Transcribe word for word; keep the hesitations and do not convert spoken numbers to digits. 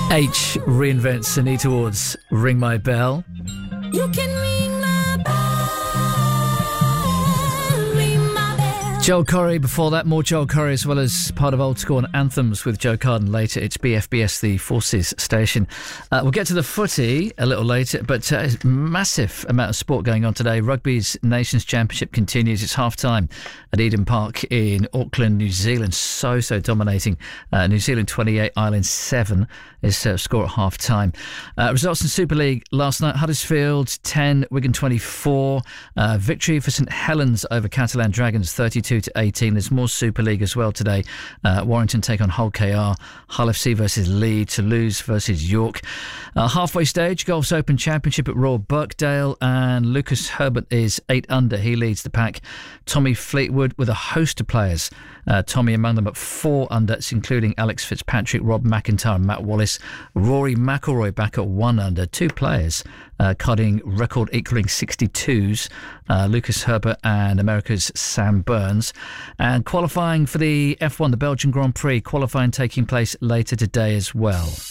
H reinvents Anita Ward's Ring My Bell. You can ring my bell, ring my bell. Joel Corry before that, more Joel Corry as well as part of Old School and Anthems with Joe Carden later. It's B F B S, the Forces station. Uh, we'll get to the footy a little later, but uh, massive amount of sport going on today. Rugby's Nations Championship continues. It's half-time at Eden Park in Auckland, New Zealand. So, so dominating. Uh, New Zealand twenty-eight, Ireland seven is uh, score at half-time. Uh, results in Super League last night. Huddersfield ten, Wigan twenty-four. Uh, victory for St Helens over Catalan Dragons thirty-two to eighteen. There's more Super League as well today. Uh, Warrington take on Hull K R. Hull F C versus Leeds. Toulouse versus York. Uh, halfway stage, Golf's Open Championship at Royal Birkdale, and Lucas Herbert is eight under. He leads the pack. Tommy Fleetwood with a host of players. Uh, Tommy among them at four under, including Alex Fitzpatrick, Rob McIntyre and Matt Wallace. Rory McIlroy back at one under. Two players uh, cutting record equaling sixty-twos. Uh, Lucas Herbert and America's Sam Burns. And qualifying for the F one, the Belgian Grand Prix, qualifying taking place later today as well.